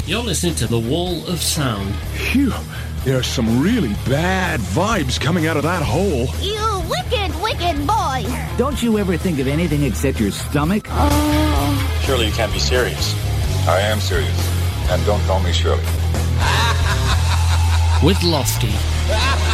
You're listening to The Wall of Sound. Phew, there are some really bad vibes coming out of that hole. You wicked, wicked boy. Don't you ever think of anything except your stomach? Surely you can't be serious. I am serious. And don't call me Shirley. With Lofty.